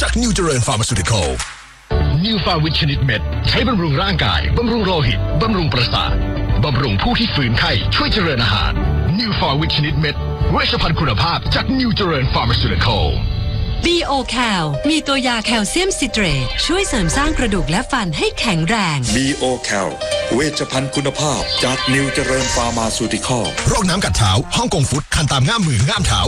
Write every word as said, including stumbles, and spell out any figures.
จากนิวเจริญฟาร์มาซูติคอลนิวฟาวิตชนิดเม็ดใช้บำรุงร่างกายบำรุงโลหิตบำรุงประสาทบำรุงผู้ที่ฝืนไข้ช่วยเจริญอาหารนิวฟาวิตชนิดเม็ดเวชภัณฑ์คุณภาพจากนิวเจริญฟาร์มาซูติคอลบี โอ แคล มีตัวยาแคลเซียมซิเตรตช่วยเสริมสร้างกระดูกและฟันให้แข็งแรงบี โอ แคล เวชภัณฑ์คุณภาพจากนิวเจริญฟาร์มาซูติคอลโรคน้ำกัดเท้าฮ่องกงฟุตคันตามง่ามมือง่ามเท้า